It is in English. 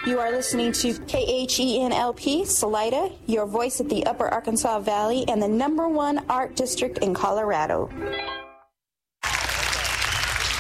You are listening to KHENLP, Salida, your voice at the Upper Arkansas Valley and the #1 art district in Colorado.